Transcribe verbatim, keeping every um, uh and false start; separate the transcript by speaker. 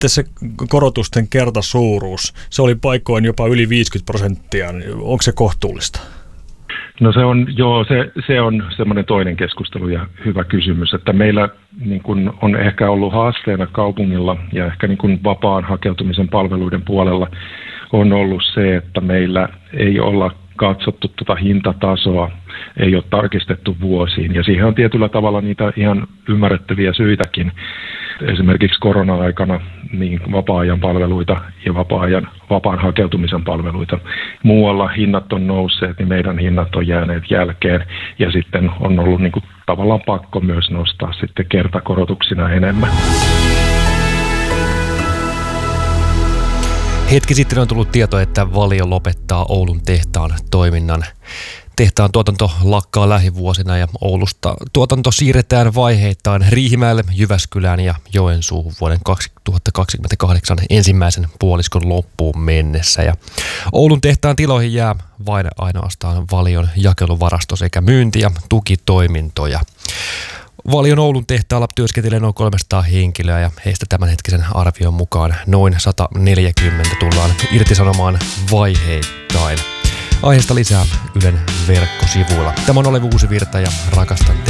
Speaker 1: sitten se korotusten kertasuuruus, se oli paikoin jopa yli viisikymmentä prosenttia. Onko se kohtuullista?
Speaker 2: No se on, joo, se, se on semmoinen toinen keskustelu ja hyvä kysymys, että meillä niin kuin on ehkä ollut haasteena kaupungilla ja ehkä niin kuin vapaan hakeutumisen palveluiden puolella on ollut se, että meillä ei olla katsottu tuota hintatasoa, ei ole tarkistettu vuosiin ja siihen on tietyllä tavalla niitä ihan ymmärrettäviä syitäkin. Esimerkiksi korona-aikana niin vapaa-ajan palveluita ja vapaa-ajan, vapaan hakeutumisen palveluita. Muualla hinnat on nousseet, niin meidän hinnat on jääneet jälkeen ja sitten on ollut niin kuin tavallaan pakko myös nostaa sitten kertakorotuksina enemmän.
Speaker 3: Hetki sitten on tullut tieto, että Valio lopettaa Oulun tehtaan toiminnan. Tehtaan tuotanto lakkaa lähivuosina ja Oulusta tuotanto siirretään vaiheittain Riihimäelle, Jyväskylään ja Joensuuhun vuoden kaksituhattakaksikymmentäkahdeksan ensimmäisen puoliskon loppuun mennessä. Ja Oulun tehtaan tiloihin jää vain ainoastaan Valion jakeluvarasto sekä myynti- ja tukitoimintoja. Valion Oulun tehtaalla työskentelee noin kolmesataa henkilöä ja heistä tämänhetkisen arvion mukaan noin sata neljäkymmentä tullaan irtisanomaan vaiheittain. Aiheesta lisää Ylen verkkosivuilla. Tämä on Olevi Uusivirta ja rakastan